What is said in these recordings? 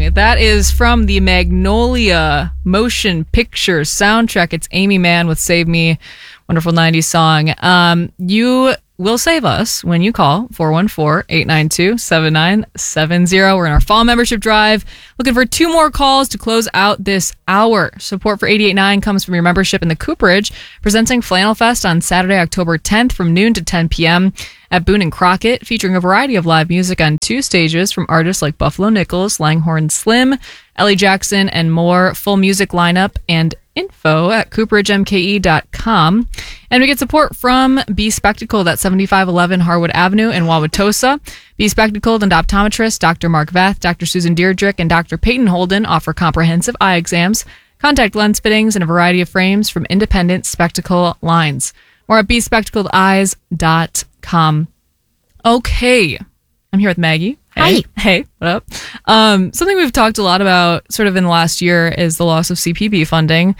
Hey, that is from the Magnolia motion picture soundtrack. It's Amy Mann with Save Me, wonderful 90s song. You will save us when you call 414-892-7970. We're in our fall membership drive, looking for 2 more calls to close out this hour. Support for 88.9 comes from your membership in the Cooperage, presenting Flannel Fest on Saturday, October 10th from noon to 10 p.m. at Boone and Crockett, featuring a variety of live music on 2 stages from artists like Buffalo Nichols, Langhorne Slim, Ellie Jackson, and more. Full music lineup and info at cooperagemke.com. And we get support from Be Spectacled at 7511 Harwood Avenue in Wauwatosa. Be Spectacled and optometrist Dr. Mark Veth, Dr. Susan Deirdrick, and Dr. Peyton Holden offer comprehensive eye exams, contact lens fittings, and a variety of frames from independent spectacle lines. More at bespectacledeyes.com. Okay, I'm here with Maggie. Hey. Hi. Hey, what up? Something we've talked a lot about sort of in the last year is the loss of CPB funding.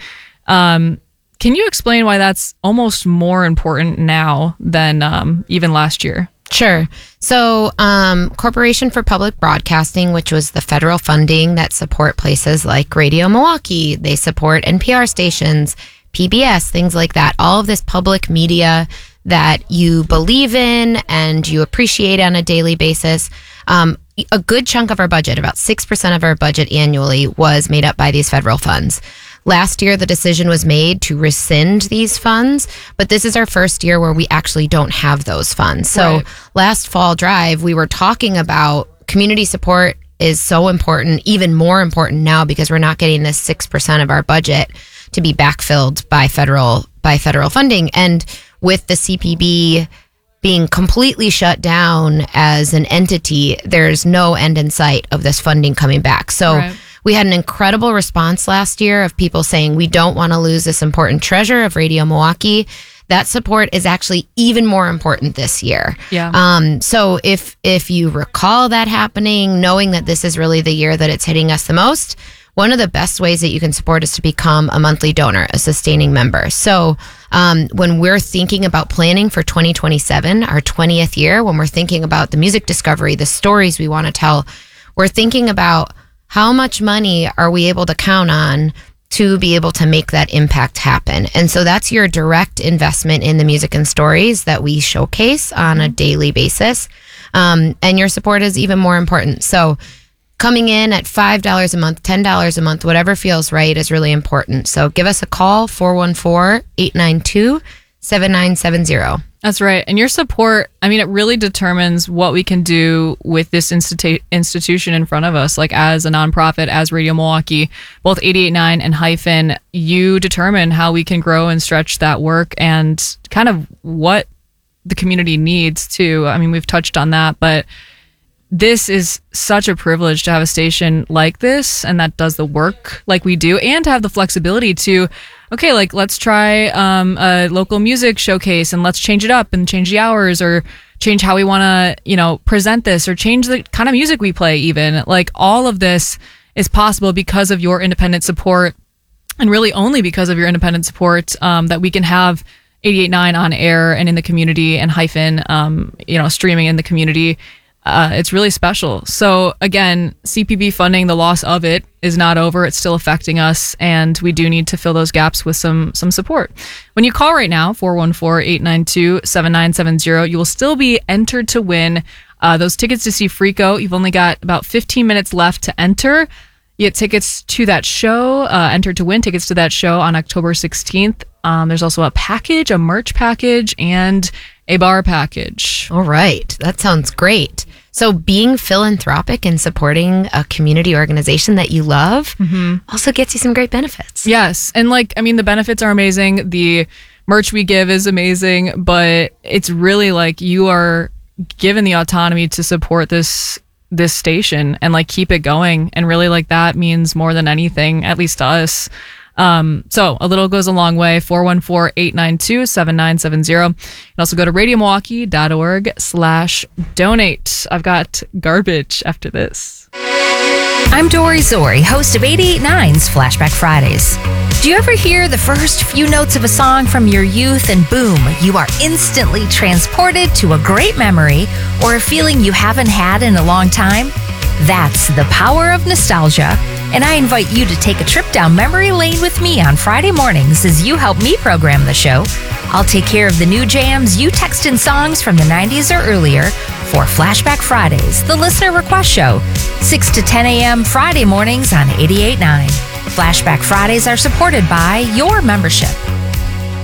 Can you explain why that's almost more important now than even last year? Sure. So, Corporation for Public Broadcasting, which was the federal funding that support places like Radio Milwaukee, they support NPR stations, PBS, things like that. All of this public media that you believe in and you appreciate on a daily basis. A good chunk of our budget, about 6% of our budget annually, was made up by these federal funds. Last year, the decision was made to rescind these funds, but this is our first year where we actually don't have those funds. So Right. Last fall drive, we were talking about community support is so important, even more important now because we're not getting this 6% of our budget to be backfilled by federal funding. And with the CPB being completely shut down as an entity, there's no end in sight of this funding coming back. So Right. we had an incredible response last year of people saying, we don't want to lose this important treasure of Radio Milwaukee. That support is actually even more important this year. Yeah. So if you recall that happening, knowing that this is really the year that it's hitting us the most, one of the best ways that you can support is to become a monthly donor, a sustaining member. So when we're thinking about planning for 2027, our 20th year, when we're thinking about the music discovery, the stories we want to tell, we're thinking about how much money are we able to count on to be able to make that impact happen. And so that's your direct investment in the music and stories that we showcase on a daily basis. And your support is even more important. So coming in at $5 a month, $10 a month, whatever feels right is really important. So give us a call, 414-892-7970. That's right. And your support, I mean, it really determines what we can do with this institution in front of us. Like as a nonprofit, as Radio Milwaukee, both 88.9 and Hyphen, you determine how we can grow and stretch that work and kind of what the community needs too. I mean, we've touched on that, but this is such a privilege to have a station like this and that does the work like we do, and to have the flexibility to, okay, like let's try a local music showcase and let's change it up and change the hours or change how we want to, present this or change the kind of music we play even. Like all of this is possible because of your independent support, and really only because of your independent support that we can have 88.9 on air and in the community and Hyphen, streaming in the community. It's really special. So again, CPB funding, the loss of it is not over. It's still affecting us, and we do need to fill those gaps with some support. When you call right now, 414-892-7970, you will still be entered to win those tickets to see Freako. You've only got about 15 minutes left to enter. You get tickets to that show, enter to win tickets to that show on October 16th. There's also a package, a merch package, and a bar package. All right. That sounds great. So being philanthropic and supporting a community organization that you love also gets you some great benefits. Yes. And the benefits are amazing. The merch we give is amazing, but it's really like you are given the autonomy to support this station and keep it going. And really that means more than anything, at least to us. So a little goes a long way. 414-892-7970. You can also go to radiomilwaukee.org/donate. I've got garbage after this. I'm Dory Zori, host of 88.9's Flashback Fridays. Do you ever hear the first few notes of a song from your youth and boom, you are instantly transported to a great memory or a feeling you haven't had in a long time? That's the power of nostalgia. And I invite you to take a trip down memory lane with me on Friday mornings as you help me program the show. I'll take care of the new jams you text in songs from the 90s or earlier for Flashback Fridays, the listener request show, 6 to 10 a.m. Friday mornings on 88.9. Flashback Fridays are supported by your membership.